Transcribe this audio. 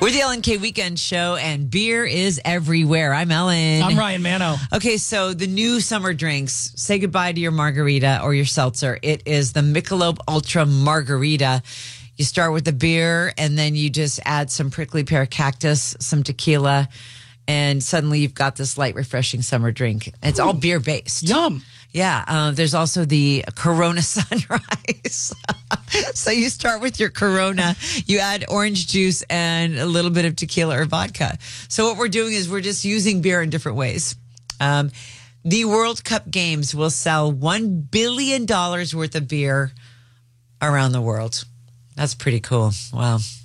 We're the Ellen K Weekend Show, and beer is everywhere. I'm Ellen. I'm Ryan Mano. Okay, so the new summer drinks. Say goodbye to your margarita or your seltzer. It is the Michelob Ultra Margarita. You start with the beer, and then you just add some prickly pear cactus, some tequila, and suddenly you've got this light, refreshing summer drink. It's all beer-based. Yum. Yeah, there's also the Corona Sunrise. So you start with your Corona, you add orange juice and a little bit of tequila or vodka. So what we're doing is we're just using beer in different ways. The World Cup games will sell $1 billion worth of beer around the world. That's pretty cool. Wow.